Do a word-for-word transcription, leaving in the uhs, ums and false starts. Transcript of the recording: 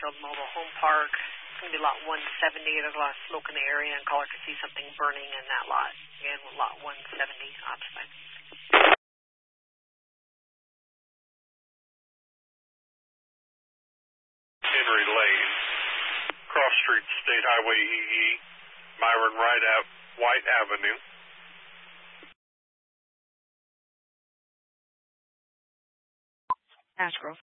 Fairfield Mobile Home Park. It's going to be lot one seventy. There's a lot of smoke in the area, and caller could see something burning in that lot. Again, lot one seventy, opposite. Henry Lane, Cross Street, State Highway E E, Myron Wright Ave, White Avenue. Ash Grove.